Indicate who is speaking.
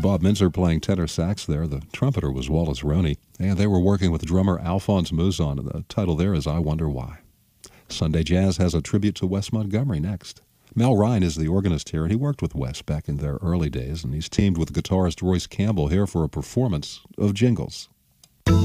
Speaker 1: Bob Minzer playing tenor sax there. The trumpeter was Wallace Roney, and they were working with drummer Alphonse Mouzon. The title there is I Wonder Why. Sunday Jazz has a tribute to Wes Montgomery next. Mel Ryan is the organist here, and he worked with Wes back in their early days, and he's teamed with guitarist Royce Campbell here for a performance of Jingles.